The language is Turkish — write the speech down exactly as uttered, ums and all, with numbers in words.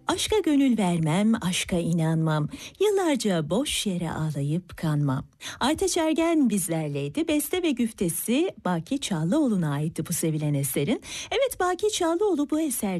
Aşka gönül vermem, aşka inanmam. Yıllarca boş yere ağlayıp kanmam. Aytaç Ergen bizlerleydi. Beste ve güftesi Baki Çağlıoğlu'na aitti bu sevilen eserin. Evet, Baki Çağlıoğlu bu eser